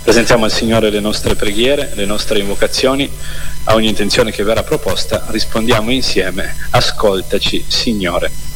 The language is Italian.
Presentiamo al Signore le nostre preghiere, le nostre invocazioni, a ogni intenzione che verrà proposta rispondiamo insieme: ascoltaci, Signore.